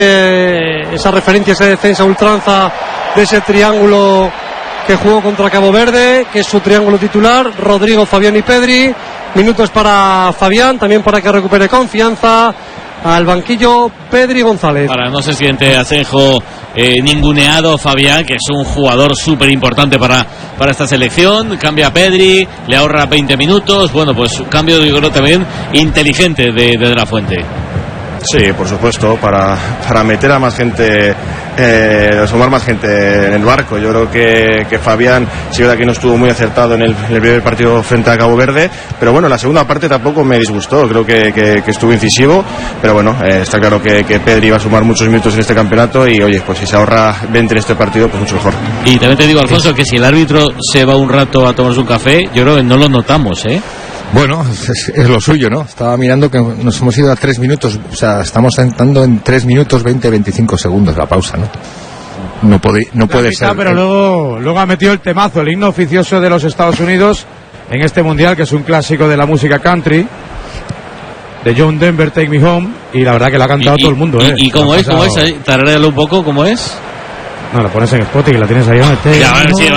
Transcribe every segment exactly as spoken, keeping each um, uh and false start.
eh, esa referencia, esa defensa ultranza de ese triángulo que jugó contra Cabo Verde, que es su triángulo titular, Rodrigo, Fabián y Pedri. Minutos para Fabián, también para que recupere confianza. Al banquillo Pedri González. Ahora no se siente Asenjo eh, ninguneado Fabián, que es un jugador súper importante para, para esta selección. Cambia a Pedri, le ahorra veinte minutos. Bueno, pues un cambio, yo creo, también inteligente de, de, de la Fuente. Sí, por supuesto, para, para meter a más gente, eh, sumar más gente en el barco. Yo creo que, que Fabián, sí, verdad que no estuvo muy acertado en el, en el primer partido frente a Cabo Verde, pero bueno, la segunda parte tampoco me disgustó, creo que, que, que estuvo incisivo, pero bueno, eh, está claro que, que Pedri va a sumar muchos minutos en este campeonato y oye, pues si se ahorra veinte en este partido, pues mucho mejor. Y también te digo, Alfonso, que si el árbitro se va un rato a tomarse un café, yo creo que no lo notamos, ¿eh? Bueno, es, es lo suyo, ¿no? Estaba mirando que nos hemos ido a tres minutos, o sea, estamos entrando en tres minutos veinte, veinticinco segundos la pausa, ¿no? No puede, no puede mitad, ser. Pero luego, luego ha metido el temazo, el himno oficioso de los Estados Unidos en este mundial, que es un clásico de la música country, de John Denver, Take Me Home, y la verdad que la ha cantado y, todo el mundo, y, ¿eh? ¿Y cómo es? ¿Cómo es? Tararéalo un poco, ¿cómo es? No, la pones en Spotify y la tienes ahí. ¿No? Ya, vale, sí,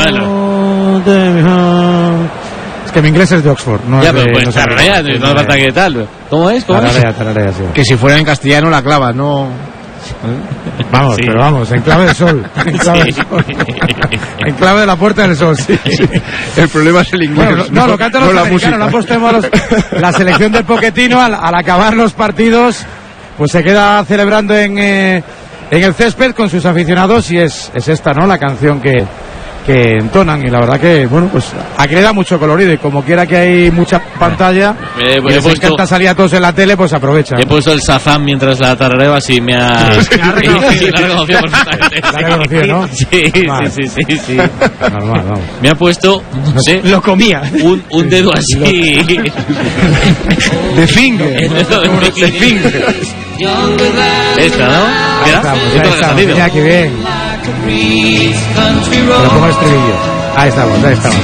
vale. Que mi inglés es de Oxford, no ya, es de, pero pues no tararea, no hace falta que tal. ¿Cómo es? ¿Cómo tararea, es? tararea, sí. Que si fuera en castellano la clava, no. Vamos, sí. Pero vamos, en clave del sol. En clave Sí. del sol. En clave de la puerta del sol, sí. sí. El problema es el inglés. Bueno, no, no, lo cantan los no la americanos, música. lo apostemos los, la selección del Pochettino al, al acabar los partidos, pues se queda celebrando en, eh, en el césped con sus aficionados y es, es esta, ¿no? La canción que, que entonan y la verdad que, bueno, pues aquí le da mucho colorido y como quiera que hay mucha pantalla eh, pues y les puesto, encanta salir a todos en la tele, pues aprovecha. He puesto el Shazam mientras la tarareo, así me ha... Sí, la ha reconocido. La ha reconocido perfectamente. La ha reconocido, ¿no? Sí, Vale. sí, sí, sí, sí. Normal, vamos. Me ha puesto, no sé, Lo comía. un, un dedo así. The Finger. El dedo de The Finger. Esta, ¿no? Ahí Mira, estamos, esto ahí que ha estamos. salido. Mira qué bien. Pero pongo el estribillo. Ahí estamos, ahí estamos.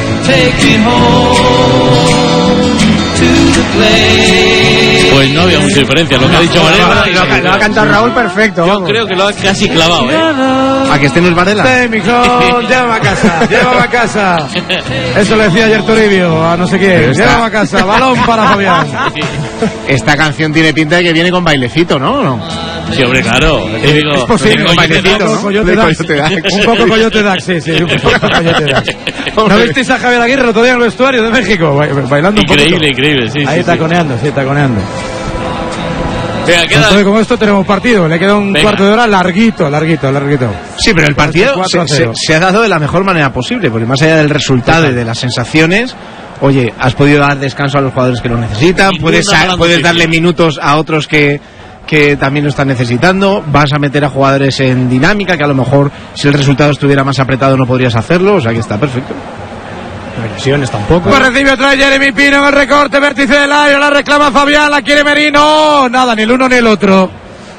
Pues no había mucha diferencia. Lo que ha dicho Varela. Lo, lo ha cantado Raúl perfecto. Yo vamos. creo que lo ha casi clavado, ¿eh? ¿A que este no es Varela? Temijón, llévame a casa, llévame a casa. Eso le decía ayer Toribio a no sé quién. Está- Llévame a casa, balón para Fabián. Esta canción tiene pinta de que viene con bailecito, ¿no? ¿No? Sí, hombre, claro. Es Digo, posible, digo, un yo te bailecito, digo, ¿no? Coyote De Dax. Coyote Dax. Un poco Coyote Dax, sí, sí, un poco Coyote Dax. ¿No visteis a Javier Aguirre el otro día en el vestuario de México? Ba- Bailando un poquito. Increíble, increíble, sí, Ahí sí, sí. taconeando, sí, taconeando. Venga, queda... Entonces, con esto tenemos partido. Le queda un Venga. cuarto de hora larguito, larguito, larguito. Sí, pero el partido cuatro a se, cero. se- se ha dado de la mejor manera posible, porque más allá del resultado y de las sensaciones, oye, has podido dar descanso a los jugadores que lo necesitan, Ninguna puedes, mala puedes noticia. darle minutos a otros que, que también lo están necesitando, vas a meter a jugadores en dinámica, que a lo mejor si el resultado estuviera más apretado no podrías hacerlo, o sea que está perfecto. Lesiones tampoco. Pues recibe otra vez Jeremy Pino en el recorte, vértice del área, la reclama Fabián, la quiere Merino. Nada, ni el uno ni el otro.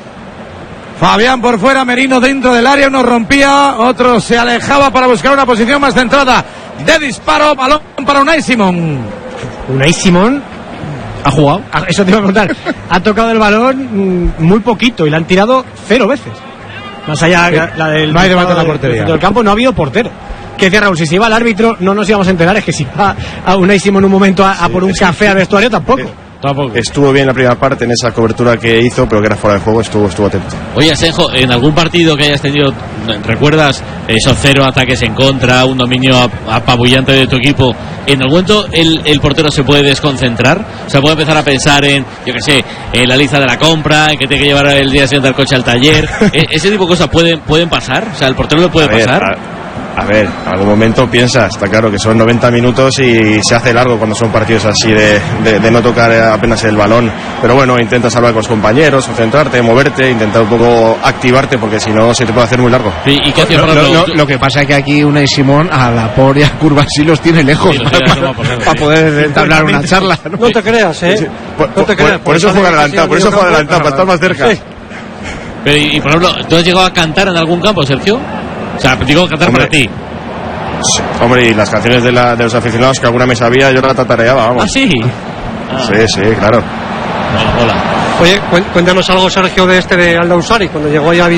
Fabián por fuera, Merino dentro del área, uno rompía, otro se alejaba para buscar una posición más centrada de disparo, balón para Unai Simón. Unai Simón ¿Ha jugado? ah, eso te iba a preguntar, ha tocado el balón mm, muy poquito y la han tirado cero veces. Más allá Sí. la del No hay debate en la del- portería. del campo no ha habido portero. Que decía Raúl, si se iba al árbitro no nos íbamos a enterar, es que si va a Unai Simón en un momento a, a por un café al vestuario tampoco. Tampoco. Estuvo bien la primera parte en esa cobertura que hizo, pero que era fuera de juego, estuvo, estuvo atento. Oye, Asenjo, en algún partido que hayas tenido, ¿recuerdas esos cero ataques en contra, un dominio ap- apabullante de tu equipo? ¿En algún momento el, el portero se puede desconcentrar? O sea, puede empezar a pensar en, yo qué sé, en la lista de la compra, en que tiene que llevar el día siguiente el coche al taller. ¿E- ¿Ese tipo de cosas pueden, pueden pasar? O sea, ¿el portero le puede A ver, pasar? a- A ver, en algún momento piensas, está claro que son noventa minutos y se hace largo cuando son partidos así de, de, de no tocar apenas el balón. Pero bueno, intentas hablar con los compañeros, concentrarte, moverte, intentar un poco activarte porque si no se te puede hacer muy largo. ¿Y, y qué hacía, Lo, por lo- ejemplo? lo- lo que pasa es que aquí Unai Simón a la pobre curva sí los tiene lejos Sí, los para, tiene lejos, para sí. poder entablar una charla, ¿no? No te creas, ¿eh? Sí, por, No te por- creas. por eso porque juega sale adelantado, por casi eso al juega medio adelantado, para estar más cerca. Sí. Pero, y, y, por ejemplo, ¿tú has llegado a cantar en algún campo, Sergio? O sea, digo cantar Hombre. para ti. Sí, hombre, y las canciones de, la, de los aficionados que alguna me sabía, yo la tatareaba, vamos. ¿Ah, sí? Ah, Sí, sí, claro. Bueno, hola. Oye, cuen- cuéntanos algo, Sergio, de este de Aldausari, cuando llegó ya había